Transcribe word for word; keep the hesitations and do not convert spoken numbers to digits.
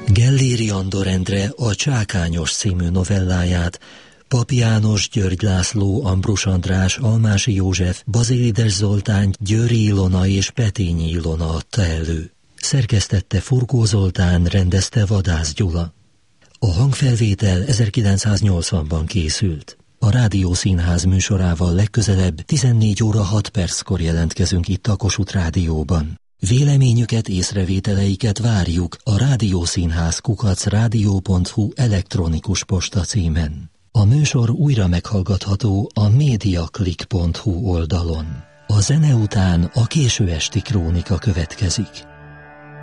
Gelléri Andor Endre a Csákányos című novelláját Pap János, György László, Ambrus András, Almási József, Bazilides Zoltán, Győri Ilona és Petényi Ilona adta elő. Szerkesztette Furgó Zoltán, rendezte Vadász Gyula. A hangfelvétel ezerkilencszáznyolcvanban készült. A Rádiószínház műsorával legközelebb tizennégy óra hat perckor jelentkezünk itt a Kossuth Rádióban. Véleményüket, észrevételeiket várjuk a rádiószínház kukac rádió pont hu elektronikus posta címen. A műsor újra meghallgatható a mediaclick pont hu oldalon. A zene után a késő esti krónika következik.